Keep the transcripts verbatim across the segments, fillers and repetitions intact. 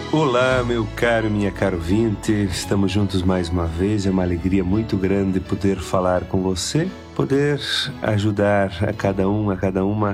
Olá, meu caro, minha caro ouvinte, estamos juntos mais uma vez, é uma alegria muito grande poder falar com você, poder ajudar a cada um, a cada uma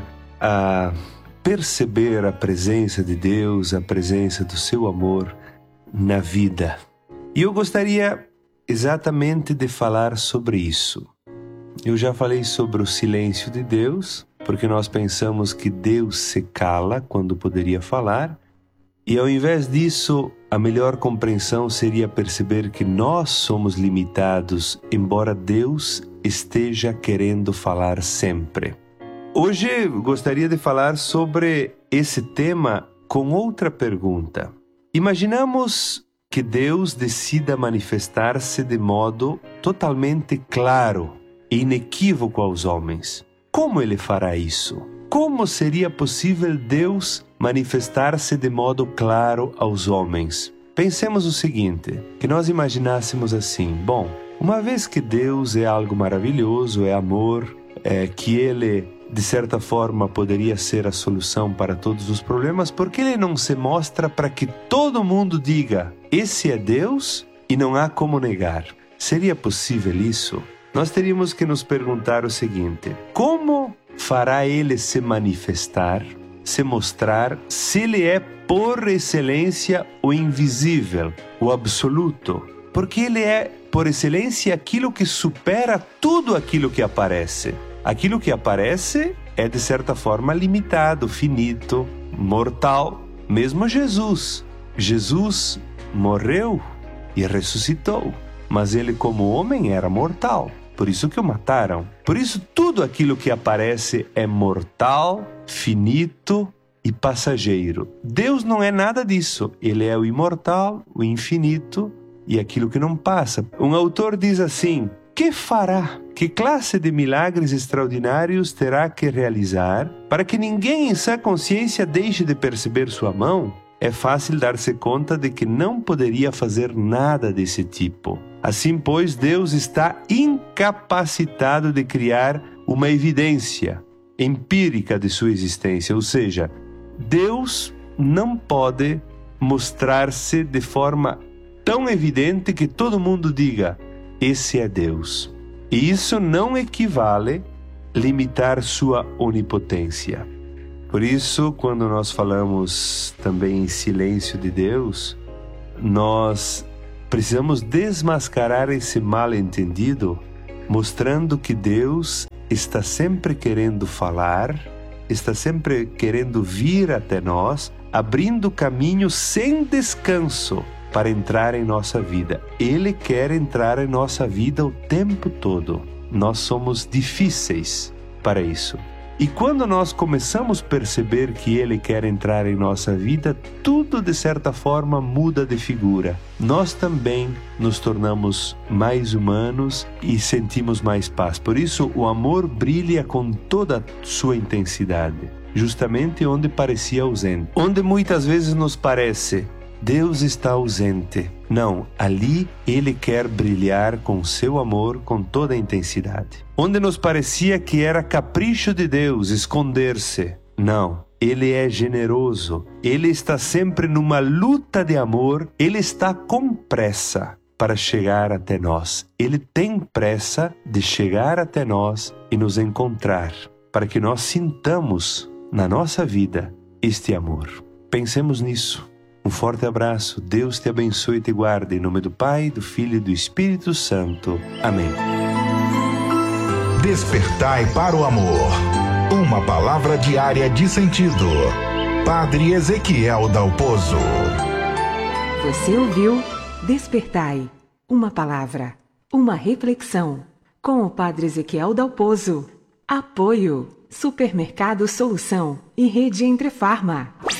a perceber a presença de Deus, a presença do seu amor na vida. E eu gostaria exatamente de falar sobre isso. Eu já falei sobre o silêncio de Deus, porque nós pensamos que Deus se cala quando poderia falar, e ao invés disso, a melhor compreensão seria perceber que nós somos limitados, embora Deus esteja querendo falar sempre. Hoje gostaria de falar sobre esse tema com outra pergunta. Imaginamos que Deus decida manifestar-se de modo totalmente claro e inequívoco aos homens. Como ele fará isso? Como seria possível Deus manifestar-se de modo claro aos homens? Pensemos o seguinte, que nós imaginássemos assim, bom, uma vez que Deus é algo maravilhoso, é amor, é, que Ele, de certa forma, poderia ser a solução para todos os problemas, por que Ele não se mostra para que todo mundo diga, esse é Deus e não há como negar? Seria possível isso? Nós teríamos que nos perguntar o seguinte, como fará Ele se manifestar, se mostrar, se Ele é por excelência o invisível, o absoluto? Porque Ele é por excelência aquilo que supera tudo aquilo que aparece. Aquilo que aparece é de certa forma limitado, finito, mortal. Mesmo Jesus. Jesus morreu e ressuscitou, mas Ele como homem era mortal. Por isso que o mataram. Por isso tudo aquilo que aparece é mortal, finito e passageiro. Deus não é nada disso. Ele é o imortal, o infinito e aquilo que não passa. Um autor diz assim, que fará? Que classe de milagres extraordinários terá que realizar para que ninguém em sã consciência deixe de perceber sua mão? É fácil dar-se conta de que não poderia fazer nada desse tipo. Assim, pois, Deus está incapacitado de criar uma evidência empírica de sua existência, ou seja, Deus não pode mostrar-se de forma tão evidente que todo mundo diga, esse é Deus. E isso não equivale a limitar sua onipotência. Por isso, quando nós falamos também em silêncio de Deus, nós precisamos desmascarar esse mal-entendido, mostrando que Deus está sempre querendo falar, está sempre querendo vir até nós, abrindo caminho sem descanso para entrar em nossa vida. Ele quer entrar em nossa vida o tempo todo. Nós somos difíceis para isso. E quando nós começamos a perceber que Ele quer entrar em nossa vida, tudo de certa forma muda de figura. Nós também nos tornamos mais humanos e sentimos mais paz. Por isso, o amor brilha com toda a sua intensidade, justamente onde parecia ausente. Onde muitas vezes nos parece, Deus está ausente. Não, ali Ele quer brilhar com seu amor com toda a intensidade. Onde nos parecia que era capricho de Deus esconder-se. Não, Ele é generoso. Ele está sempre numa luta de amor. Ele está com pressa para chegar até nós. Ele tem pressa de chegar até nós e nos encontrar, para que nós sintamos na nossa vida este amor. Pensemos nisso. Um forte abraço, Deus te abençoe e te guarde, em nome do Pai, do Filho e do Espírito Santo. Amém. Despertai para o amor. Uma palavra diária de sentido. Padre Ezequiel Dalpozo. Você ouviu Despertai, uma palavra, uma reflexão, com o Padre Ezequiel Dalpozo. Apoio, Supermercado Solução e Rede Entre Farma.